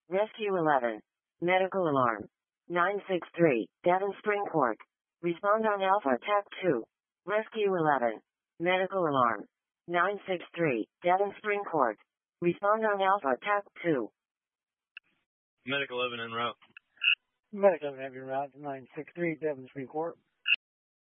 Rescue 11. Medical alarm. 963, Devon Springport. Respond on Alpha TAC 2. Rescue 11. Medical alarm. 963, Devon Springport. Respond on Alpha TAC 2. Medical 11 en route. Medical 11 en route, 963, Devon Springport.